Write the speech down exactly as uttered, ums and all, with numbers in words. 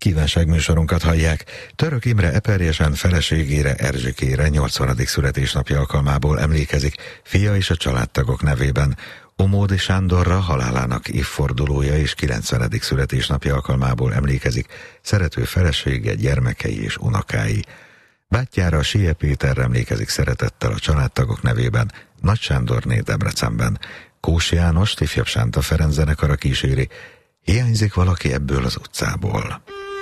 Kívánságműsorunkat hallják. Török Imre eperjesen feleségére, Erzsikére nyolcvanadik születésnapja alkalmából emlékezik, fia és a családtagok nevében. Omódi Sándorra halálának évfordulója és kilencvenedik születésnapja alkalmából emlékezik szerető felesége, gyermekei és unokái. Bátyjára, Sie Péter emlékezik szeretettel a családtagok nevében, Nagy Sándorné Debrecenben. Kós Jánost ifjabb Sánta Ferenc zenekara kíséri. Hiányzik valaki ebből az utcából.